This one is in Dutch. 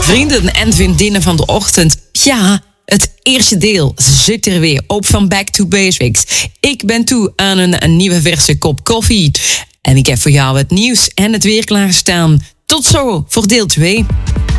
Vrienden en vriendinnen van de ochtend. Ja, het eerste deel zit er weer op van Back to Basics. Ik ben toe aan een nieuwe verse kop koffie. En ik heb voor jou het nieuws en het weer klaarstaan. Tot zo voor deel 2.